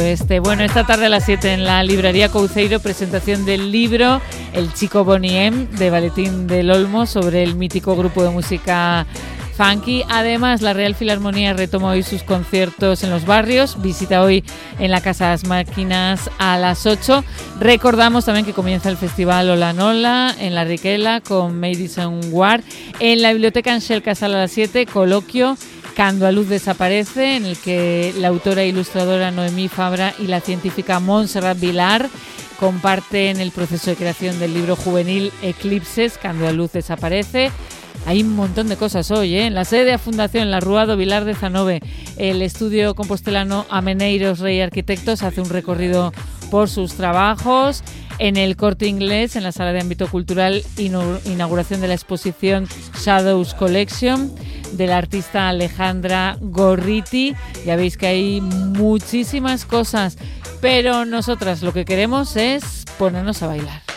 Bueno, esta tarde a las 7 en la librería Couceiro, presentación del libro El Chico Boney M de Valentín del Olmo sobre el mítico grupo de música funky. Además, la Real Filarmonía retoma hoy sus conciertos en los barrios. Visita hoy en la Casa de las Máquinas a las 8. Recordamos también que comienza el festival Ola Nola en la Riquela con Madison Ward. En la Biblioteca Ángel Casal a las 7, coloquio Cando a luz desaparece, en el que la autora e ilustradora Noemí Fabra y la científica Montserrat Vilar comparten el proceso de creación del libro juvenil Eclipses, Cando a luz desaparece. Hay un montón de cosas hoy, ¿eh? En la sede de la Fundación La Rúa do Vilar de Zanove, el estudio compostelano Ameneiros Rey Arquitectos hace un recorrido por sus trabajos. En el Corte Inglés, en la sala de ámbito cultural, inauguración de la exposición Shadows Collection de la artista Alejandra Gorriti. Ya veis que hay muchísimas cosas, pero nosotras lo que queremos es ponernos a bailar.